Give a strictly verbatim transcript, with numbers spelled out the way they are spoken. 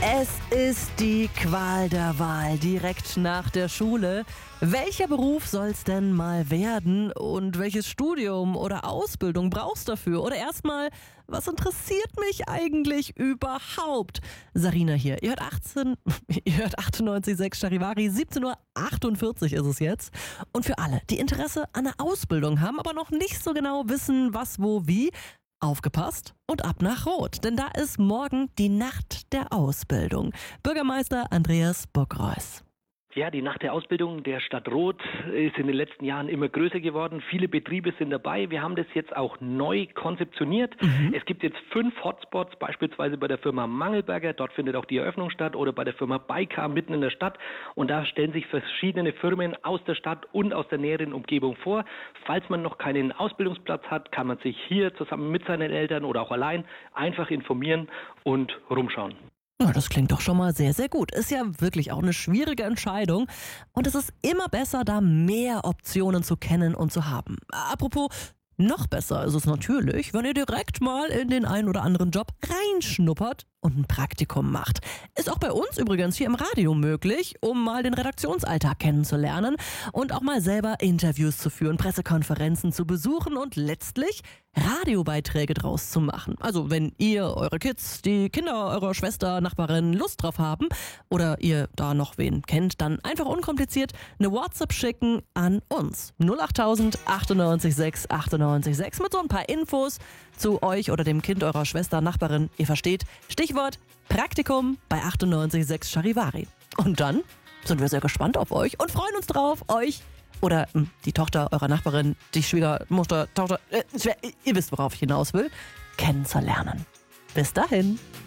Es ist die Qual der Wahl direkt nach der Schule. Welcher Beruf soll's denn mal werden und welches Studium oder Ausbildung brauchst du dafür? Oder erstmal, was interessiert mich eigentlich überhaupt? Sarina hier, ihr hört achtzehn, ihr hört achtundneunzig Komma sechs Charivari, siebzehn Uhr achtundvierzig ist es jetzt. Und für alle, die Interesse an der Ausbildung haben, aber noch nicht so genau wissen, was, wo, wie, aufgepasst und ab nach Rot, denn da ist morgen die Nacht der Ausbildung. Bürgermeister Andreas Bockreus. Ja, die Nacht der Ausbildung der Stadt Rot ist in den letzten Jahren immer größer geworden. Viele Betriebe sind dabei. Wir haben das jetzt auch neu konzeptioniert. Mhm. Es gibt jetzt fünf Hotspots, beispielsweise bei der Firma Mangelberger. Dort findet auch die Eröffnung statt. Oder bei der Firma Baikar mitten in der Stadt. Und da stellen sich verschiedene Firmen aus der Stadt und aus der näheren Umgebung vor. Falls man noch keinen Ausbildungsplatz hat, kann man sich hier zusammen mit seinen Eltern oder auch allein einfach informieren und rumschauen. Ja, das klingt doch schon mal sehr, sehr gut. Ist ja wirklich auch eine schwierige Entscheidung. Und es ist immer besser, da mehr Optionen zu kennen und zu haben. Apropos, noch besser ist es natürlich, wenn ihr direkt mal in den einen oder anderen Job reinschnuppert und ein Praktikum macht. Ist auch bei uns übrigens hier im Radio möglich, um mal den Redaktionsalltag kennenzulernen und auch mal selber Interviews zu führen, Pressekonferenzen zu besuchen und letztlich Radiobeiträge draus zu machen. Also wenn ihr, eure Kids, die Kinder eurer Schwester, Nachbarin Lust drauf haben oder ihr da noch wen kennt, dann einfach unkompliziert eine WhatsApp schicken an uns. null achttausend achtundneunzig Komma sechs achtundneunzig Komma sechs mit so ein paar Infos zu euch oder dem Kind eurer Schwester, Nachbarin. Ihr versteht, Stichwort Praktikum bei achtundneunzig Komma sechs Charivari. Und dann sind wir sehr gespannt auf euch und freuen uns drauf, euch oder mh, die Tochter eurer Nachbarin, die Schwiegermutter, Tochter, äh, ihr wisst, worauf ich hinaus will, kennenzulernen. Bis dahin.